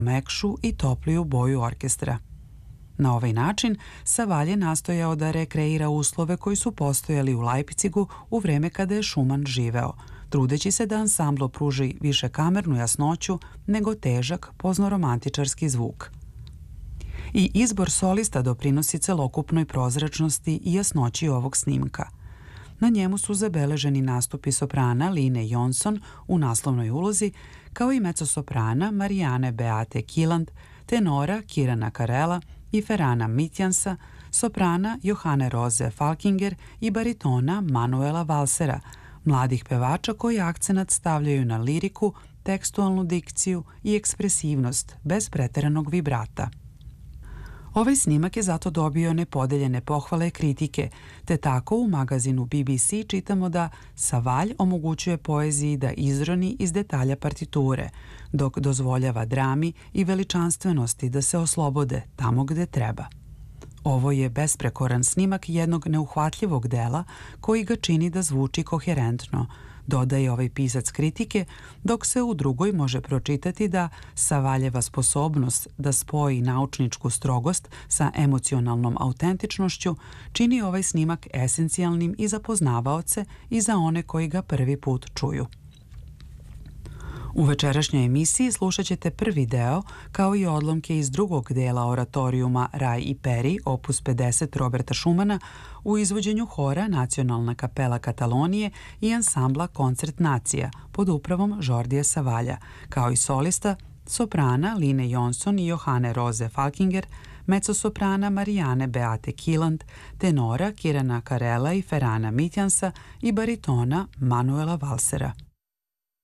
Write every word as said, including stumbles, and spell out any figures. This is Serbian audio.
mekšu i topliju boju orkestra. Na ovaj način Savalj je nastojao da rekreira uslove koji su postojali u Leipzigu u vreme kada je Schumann živeo, trudeći se da ansamblu pruži više kamernu jasnoću nego težak poznoromantičarski zvuk. I izbor solista doprinosi celokupnoj prozračnosti i jasnoći ovog snimka. Na njemu su zabeleženi nastupi soprana Line Jonsson u naslovnoj ulozi, kao i mezzosoprana Marianne Beate Kielland, tenora Kirana Karela i Ferrana Mitjansa, soprana Johanne Rose Falkinger i baritona Manuela Valsera, mladih pevača koji akcenat stavljaju na liriku, tekstualnu dikciju i ekspresivnost bez preteranog vibrata. Ovaj snimak je zato dobio nepodeljene pohvale kritike, te tako u magazinu B B C čitamo da Savalj omogućuje poeziji da izroni iz detalja partiture, dok dozvoljava drami i veličanstvenosti da se oslobode tamo gde treba. Ovo je besprekoran snimak jednog neuhvatljivog dela koji ga čini da zvuči koherentno, dodaje ovaj pisac kritike, dok se u drugoj može pročitati da Savaljeva sposobnost da spoji naučničku strogost sa emocionalnom autentičnošću čini ovaj snimak esencijalnim i za poznavaoce i za one koji ga prvi put čuju. U večerašnjoj emisiji slušat ćete prvi deo, kao i odlomke iz drugog dela oratorijuma Raj i Peri, opus pedeset Roberta Schumana, u izvođenju hora Nacionalna kapela Katalonije i ansambla Koncert Nacija pod upravom Jordija Savalja, kao i solista soprana Line Jonsson i Johanne Rose Falkinger, mezzosoprana Marianne Beate Kielland, tenora Kirana Karela i Ferrana Mitjansa i baritona Manuela Valsera.